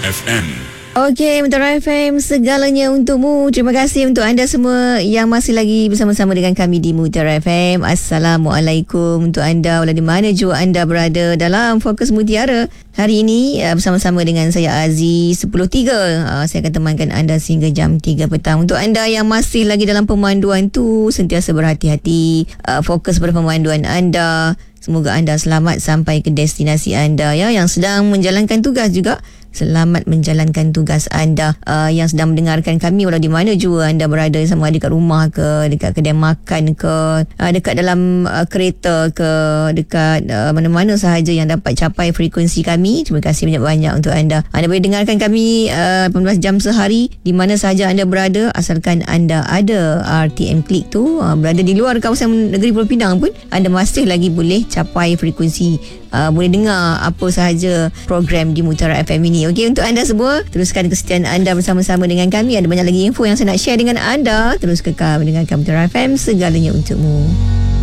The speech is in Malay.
FM. Okey, Mutiara FM, segalanya untukmu. Terima kasih untuk anda semua yang masih lagi bersama-sama dengan kami di Mutiara FM. Assalamualaikum untuk anda, walau di mana jua anda berada dalam Fokus Mutiara. Hari ini bersama-sama dengan saya Aziz 10.3. Saya akan temankan anda sehingga jam 3 petang. Untuk anda yang masih lagi dalam pemanduan tu, sentiasa berhati-hati, fokus pada pemanduan anda. Semoga anda selamat sampai ke destinasi anda, ya. Yang sedang menjalankan tugas juga, selamat menjalankan tugas anda. Yang sedang mendengarkan kami walau di mana jua anda berada, sama ada dekat rumah ke, dekat kedai makan ke, dekat dalam kereta ke, dekat mana-mana sahaja yang dapat capai frekuensi kami. Terima kasih banyak-banyak untuk anda. Anda boleh dengarkan kami 18 jam sehari di mana sahaja anda berada, asalkan anda ada RTM Klik tu. Berada di luar kawasan negeri Pulau Pinang pun, anda masih lagi boleh capai frekuensi, boleh dengar apa sahaja program di Mutiara FM ini. Okey, untuk anda semua, teruskan kesetiaan anda bersama-sama dengan kami. Ada banyak lagi info yang saya nak share dengan anda. Terus kekal mendengarkan Mutiara FM, segalanya untukmu.